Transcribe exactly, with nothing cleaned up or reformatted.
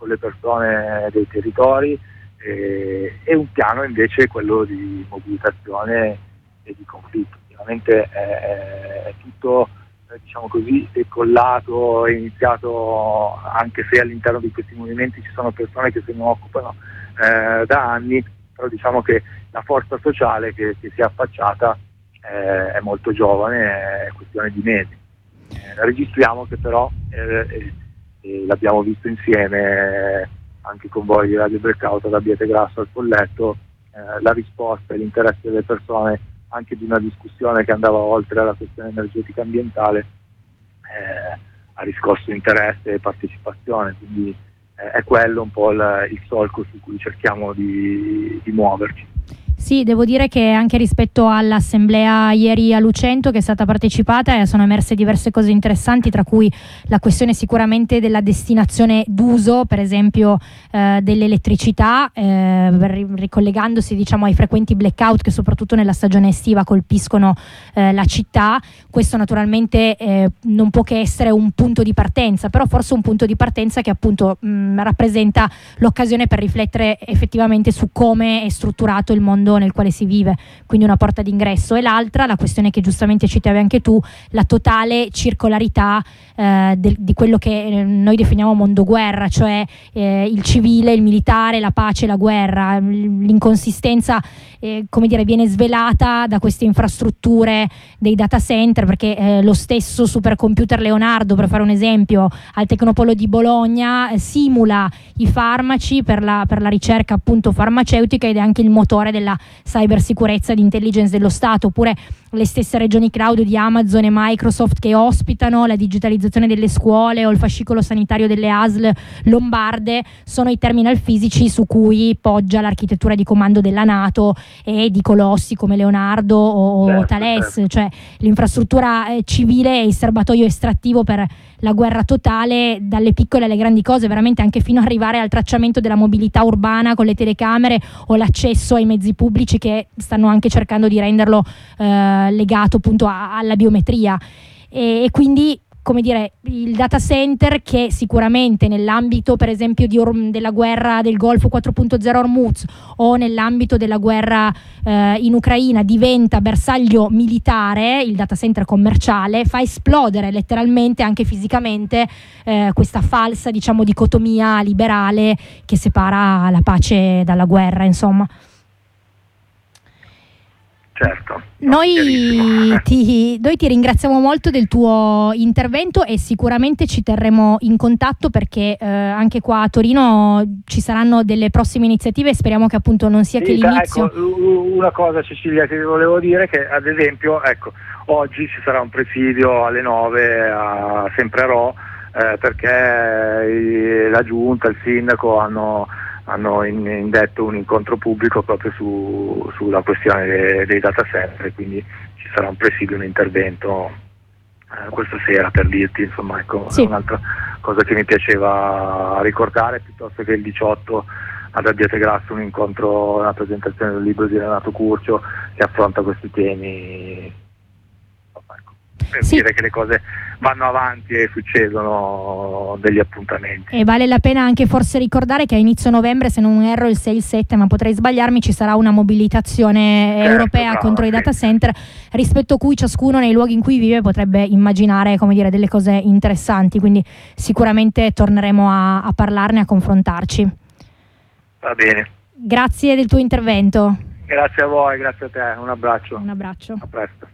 con le persone dei territori, eh, e un piano invece quello di mobilitazione e di conflitto. Chiaramente è, è tutto, eh, diciamo così, decollato, è iniziato, anche se all'interno di questi movimenti ci sono persone che se ne occupano eh, da anni, però diciamo che la forza sociale che, che si è affacciata eh, è molto giovane, è questione di mesi. Eh, registriamo che però, eh, eh, eh, l'abbiamo visto insieme eh, anche con voi di Radio Breakout ad Abbiate Grasso al Colletto, eh, la risposta e l'interesse delle persone anche di una discussione che andava oltre alla questione energetica ambientale eh, ha riscosso interesse e partecipazione, quindi eh, è quello un po' il, il solco su cui cerchiamo di, di muoverci. Sì, devo dire che anche rispetto all'assemblea ieri a Lucento che è stata partecipata eh, sono emerse diverse cose interessanti, tra cui la questione sicuramente della destinazione d'uso, per esempio eh, dell'elettricità, eh, ricollegandosi diciamo ai frequenti blackout che soprattutto nella stagione estiva colpiscono eh, la città. Questo naturalmente eh, non può che essere un punto di partenza, però forse un punto di partenza che appunto mh, rappresenta l'occasione per riflettere effettivamente su come è strutturato il mondo nel quale si vive, quindi una porta d'ingresso. E l'altra, la questione che giustamente citavi anche tu, la totale circolarità eh, de, di quello che eh, noi definiamo mondo guerra, cioè eh, il civile, il militare, la pace, la guerra. L'inconsistenza eh, come dire viene svelata da queste infrastrutture dei data center, perché eh, lo stesso supercomputer Leonardo, per fare un esempio, al Tecnopolo di Bologna eh, simula i farmaci per la, per la ricerca appunto farmaceutica ed è anche il motore della cybersicurezza e di intelligence dello Stato. Oppure le stesse regioni cloud di Amazon e Microsoft che ospitano la digitalizzazione delle scuole o il fascicolo sanitario delle A S L lombarde sono i terminal fisici su cui poggia l'architettura di comando della NATO e di colossi come Leonardo o certo, Thales, certo. Cioè l'infrastruttura eh, civile e il serbatoio estrattivo per la guerra totale, dalle piccole alle grandi cose, veramente anche fino ad arrivare al tracciamento della mobilità urbana con le telecamere o l'accesso ai mezzi pubblici che stanno anche cercando di renderlo eh, legato appunto a, alla biometria. E, e quindi come dire, il data center che sicuramente nell'ambito per esempio di Or- della guerra del Golfo quattro punto zero Hormuz o nell'ambito della guerra eh, in Ucraina diventa bersaglio militare, il data center commerciale fa esplodere letteralmente anche fisicamente eh, questa falsa diciamo dicotomia liberale che separa la pace dalla guerra, insomma. Certo. Noi ti, noi ti ringraziamo molto del tuo intervento e sicuramente ci terremo in contatto perché eh, anche qua a Torino ci saranno delle prossime iniziative e speriamo che appunto non sia sì, che l'inizio. Ecco, una cosa Cecilia che volevo dire che ad esempio ecco oggi ci sarà un presidio alle nove a, sempre a Rho eh, perché la giunta, il sindaco hanno hanno indetto un incontro pubblico proprio su, sulla questione dei, dei data center, quindi ci sarà un presidio, un intervento eh, questa sera per dirti, insomma, ecco, sì. Un'altra cosa che mi piaceva ricordare, piuttosto che il diciotto ad Abbiate Grasso un incontro, una presentazione del libro di Renato Curcio che affronta questi temi, insomma, ecco, per sì. dire che le cose vanno avanti e succedono degli appuntamenti. E vale la pena anche forse ricordare che a inizio novembre, se non erro il sei il sette, ma potrei sbagliarmi, ci sarà una mobilitazione certo, europea bravo, contro sì. i data center, rispetto a cui ciascuno nei luoghi in cui vive potrebbe immaginare, come dire, delle cose interessanti, quindi sicuramente torneremo a, a parlarne, a confrontarci. Va bene. Grazie del tuo intervento. Grazie a voi, grazie a te, un abbraccio. Un abbraccio. A presto.